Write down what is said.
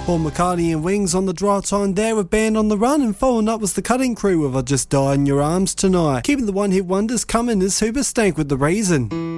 Paul McCartney and Wings on the dry time there with Band on the Run, and following up was the Cutting Crew with I Just Die in Your Arms Tonight. Keeping the one-hit wonders coming is Hoobastank with The Reason.